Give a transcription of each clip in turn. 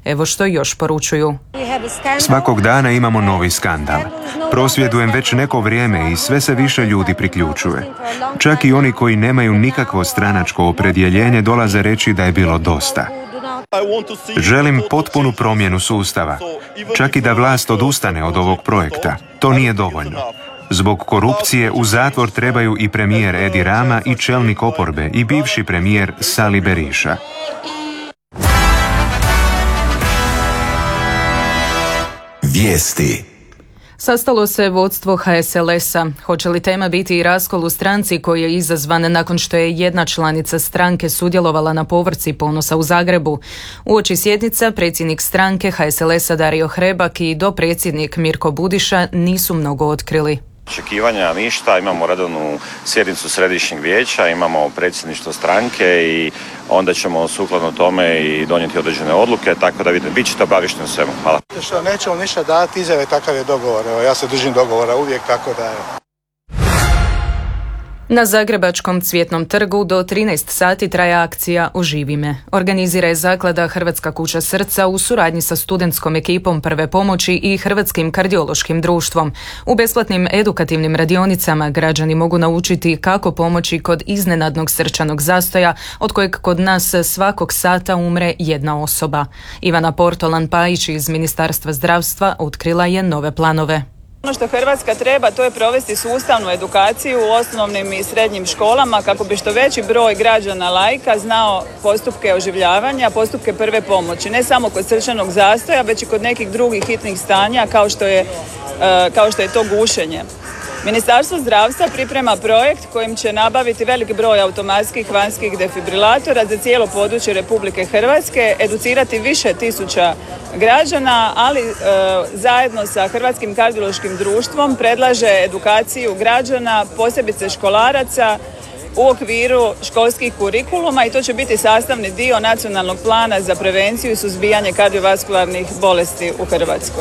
Evo što još poručuju. Svakog dana imamo novi skandal. Prosvjedujem već neko vrijeme i sve se više ljudi priključuje. Čak i oni koji nemaju nikakvo stranačko opredjeljenje dolaze reći da je bilo dosta. Želim potpunu promjenu sustava. Čak i da vlast odustane od ovog projekta. To nije dovoljno. Zbog korupcije u zatvor trebaju i premijer Edi Rama i čelnik oporbe i bivši premijer Sali Berisha. Vijesti. Sastalo se vodstvo HSLS-a. Hoće li tema biti i raskol u stranci koji je izazvan nakon što je jedna članica stranke sudjelovala na povorci Ponosa u Zagrebu? Uoči sjednica predsjednik stranke HSLS-a Dario Hrebak i dopredsjednik Mirko Budiša nisu mnogo otkrili. Očekivanja ništa, imamo redovnu sjednicu središnjeg vijeća, imamo predsjedništvo stranke i onda ćemo sukladno tome i donijeti određene odluke, tako da vidite, bit ćete obaviješteni u svemu. Hvala. Što nećemo ništa dati izjave, takav je dogovor. Evo, ja se držim dogovora uvijek, tako da je. Na Zagrebačkom Cvjetnom trgu do 13 sati traje akcija Oživi me. Organizira je zaklada Hrvatska kuća srca u suradnji sa studentskom ekipom prve pomoći i Hrvatskim kardiološkim društvom. U besplatnim edukativnim radionicama građani mogu naučiti kako pomoći kod iznenadnog srčanog zastoja od kojeg kod nas svakog sata umre jedna osoba. Ivana Portolan-Pajić iz Ministarstva zdravstva otkrila je nove planove. Ono što Hrvatska treba, to je provesti sustavnu edukaciju u osnovnim i srednjim školama kako bi što veći broj građana laika znao postupke oživljavanja, postupke prve pomoći, ne samo kod srčanog zastoja, već i kod nekih drugih hitnih stanja kao što je to gušenje. Ministarstvo zdravstva priprema projekt kojim će nabaviti veliki broj automatskih vanjskih defibrilatora za cijelo područje Republike Hrvatske, educirati više tisuća građana, ali zajedno sa Hrvatskim kardiološkim društvom predlaže edukaciju građana, posebice školaraca, u okviru školskih kurikuluma i to će biti sastavni dio nacionalnog plana za prevenciju i suzbijanje kardiovaskularnih bolesti u Hrvatskoj.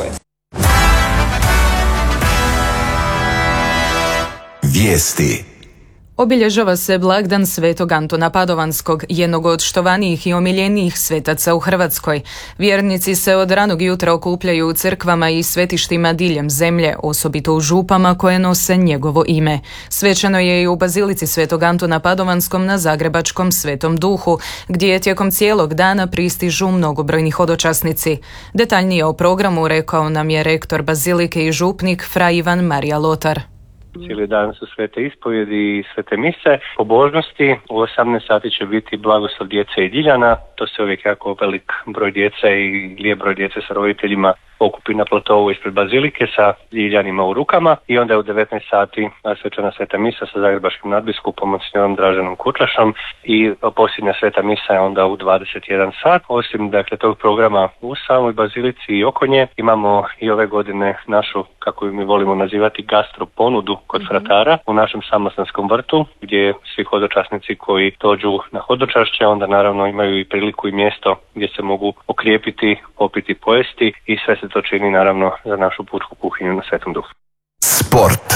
Vijesti. Obilježava se blagdan Svetog Antuna Padovanskog, jednog od štovanijih i omiljenijih svetaca u Hrvatskoj. Vjernici se od ranog jutra okupljaju u crkvama i svetištima diljem zemlje, osobito u župama koje nose njegovo ime. Svečano je i u Bazilici Svetog Antuna Padovanskom na Zagrebačkom Svetom Duhu, gdje tijekom cijelog dana pristižu mnogobrojni hodočasnici. Detaljnije o programu rekao nam je rektor Bazilike i župnik fra Ivan Marija Lotar. Cijeli dan su svete ispovjedi i svete mise, pobožnosti. U 18 sati će biti blagoslov djece i diljana. To se uvijek jako velik broj djece i lijep broj djece sa roditeljima okupi na platovu ispred bazilike sa diljanima u rukama i onda je u 19 sati svečana sveta misa sa zagrebačkim nadbiskupom monsignorom Draženom Kutlašom i posljednja sveta misa je onda u 21 sat. Osim tog programa u samoj bazilici i oko nje imamo i ove godine našu, kako mi volimo nazivati, gastro ponudu kod fratara u našem samostanskom vrtu gdje svi hodočasnici koji dođu na hodočašće onda naravno imaju i priliku i mjesto gdje se mogu okrijepiti, popiti, pojesti i sve se to čini naravno za našu pučku kuhinju na Svetom Duhu. Sport.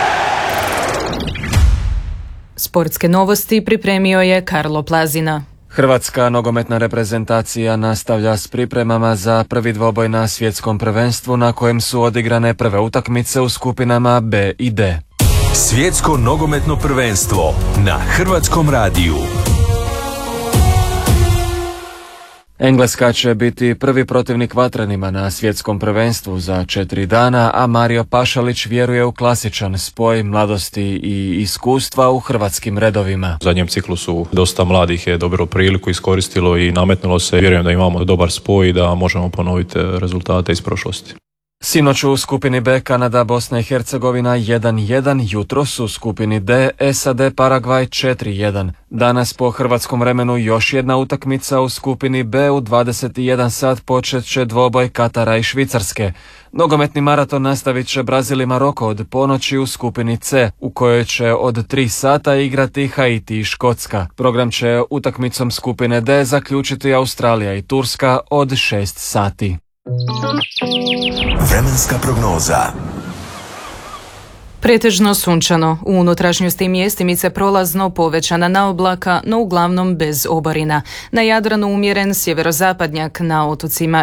Sportske novosti pripremio je Karlo Plazina. Hrvatska nogometna reprezentacija nastavlja s pripremama za prvi dvoboj na svjetskom prvenstvu na kojem su odigrane prve utakmice u skupinama B i D. Svjetsko nogometno prvenstvo na Hrvatskom radiju. Engleska će biti prvi protivnik Vatrenima na svjetskom prvenstvu za 4 dana, a Mario Pašalić vjeruje u klasičan spoj mladosti i iskustva u hrvatskim redovima. U zadnjem ciklusu dosta mladih je dobilo priliku, iskoristilo i nametnulo se. Vjerujem da imamo dobar spoj i da možemo ponoviti rezultate iz prošlosti. Sinoć u skupini B Kanada, Bosna i Hercegovina 1-1, jutros u skupini D SAD, Paragvaj 4-1. Danas po hrvatskom vremenu još jedna utakmica u skupini B u 21 sat počet će dvoboj Katara i Švicarske. Nogometni maraton nastavit će Brazil i Maroko od ponoći u skupini C, u kojoj će od 3 sata igrati Haiti i Škotska. Program će utakmicom skupine D zaključiti Australija i Turska od 6 sati. Vremenska prognoza. Pretežno sunčano, u unutrašnjosti mjestimice prolazno povećana na oblaka, no uglavnom bez oborina. Na Jadranu umjeren sjeverozapadnjak, na otocima